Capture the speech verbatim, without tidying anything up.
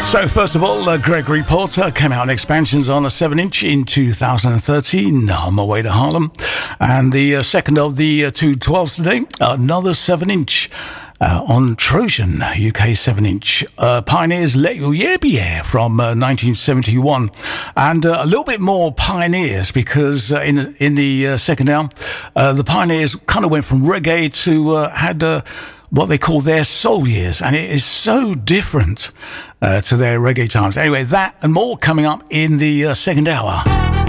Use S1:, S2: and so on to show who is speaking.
S1: So first of all, uh, Gregory Porter came out in Expansions on a seven inch in two thousand thirteen, On My Way to Harlem. And the uh, second of the uh, two twelves today, another seven inch uh, on Trojan, U K seven inch. Uh, Pioneers Let Your Year Be Here from uh, nineteen seventy-one. And uh, a little bit more Pioneers because uh, in, in the uh, second hour, uh, the Pioneers kind of went from reggae to uh, had... Uh, what they call their soul years, and it is so different uh, to their reggae times. Anyway, that and more coming up in the uh, second hour.